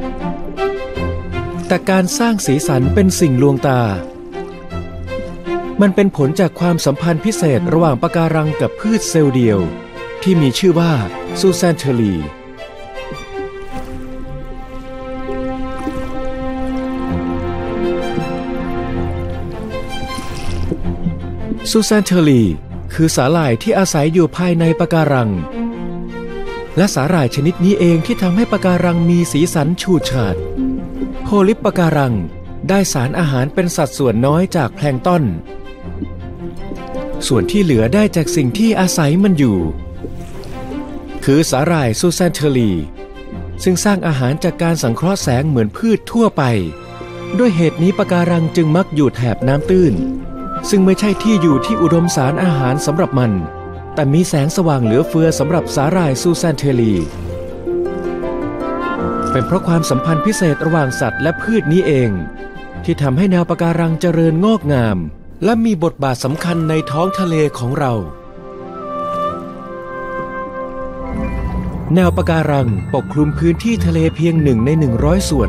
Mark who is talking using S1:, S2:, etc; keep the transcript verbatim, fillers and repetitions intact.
S1: แต่การสร้างสีสันเป็นสิ่งลวงตามันเป็นผลจากความสัมพันธ์พิเศษระหว่างปะการังกับพืชเซลล์เดียวที่มีชื่อว่าซูแซนเทอรีซูแซนเทอรีคือสาหร่ายที่อาศัยอยู่ภายในปะการังและสาหร่ายชนิดนี้เองที่ทำให้ปะการังมีสีสันฉูดฉาดโพลิปปะการังได้สารอาหารเป็นสัดส่วนน้อยจากแพลงก์ต้นส่วนที่เหลือได้จากสิ่งที่อาศัยมันอยู่คือสาหร่ายซูแซนเทอรีซึ่งสร้างอาหารจากการสังเคราะห์แสงเหมือนพืชทั่วไปด้วยเหตุนี้ปะการังจึงมักอยู่แถบน้ำตื้นซึ่งไม่ใช่ที่อยู่ที่อุดมสารอาหารสำหรับมันแต่มีแสงสว่างเหลือเฟือสำหรับสาหร่ายซูแซนเทอรีเป็นเพราะความสัมพันธ์พิเศษระหว่างสัตว์และพืชนี้เองที่ทำให้แนวปะการังเจริญงอกงามและมีบทบาทสำคัญในท้องทะเลของเราแนวปะการังปกคลุมพื้นที่ทะเลเพียงหนึ่งในหนึ่งร้อยส่วน